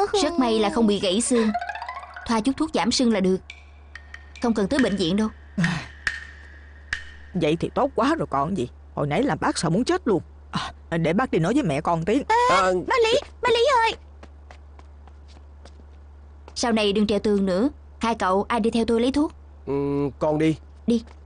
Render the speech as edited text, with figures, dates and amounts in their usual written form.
Rất may là không bị gãy xương. Thoa chút thuốc giảm sưng là được, không cần tới bệnh viện đâu. Vậy thì tốt quá rồi còn gì. Hồi nãy làm bác sợ muốn chết luôn. Để bác đi nói với mẹ con tí. Ba Lý ơi, sau này đừng trèo tường nữa. Hai cậu ai đi theo tôi lấy thuốc. Con đi. Đi.